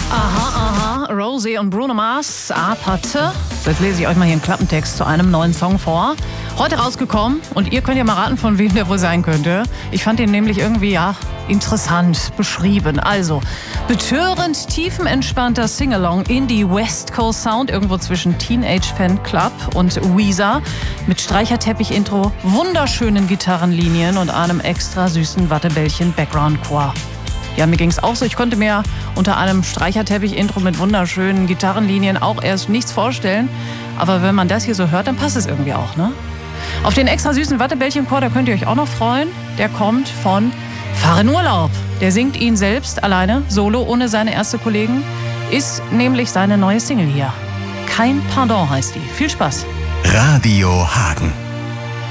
Aha, Rosie und Bruno Mars, Apathe. Jetzt lese ich euch mal hier einen Klappentext zu einem neuen Song vor. Heute rausgekommen und ihr könnt ja mal raten, von wem der wohl sein könnte. Ich fand ihn nämlich irgendwie, interessant beschrieben. Also, betörend, tiefenentspannter Singalong Indie West Coast Sound, irgendwo zwischen Teenage Fan Club und Weezer. Mit Streicherteppich-Intro, wunderschönen Gitarrenlinien und einem extra süßen Wattebällchen Background Chor. Ja, mir ging's auch so. Ich konnte mir unter einem Streicherteppich-Intro mit wunderschönen Gitarrenlinien auch erst nichts vorstellen. Aber wenn man das hier so hört, dann passt es irgendwie auch, ne? Auf den extra süßen Wattebällchen-Chor, da könnt ihr euch auch noch freuen. Der kommt von Fahr in Urlaub. Der singt ihn selbst alleine, solo, ohne seine erste Kollegen. Ist nämlich seine neue Single hier. Kein Pardon heißt die. Viel Spaß. Radio Hagen.